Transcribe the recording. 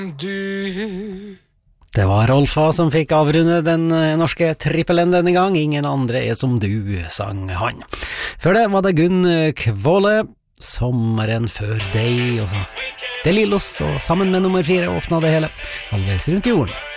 Det var Rolfa som fikk avrunde den norske trippelen denne gang. Ingen andre er som du, sang han. Før det var det Gunn Kvåle, Sommeren før deg, og De Lillos, og sammen med nummer 4 åpnet det hele, Halvveis rundt jorden.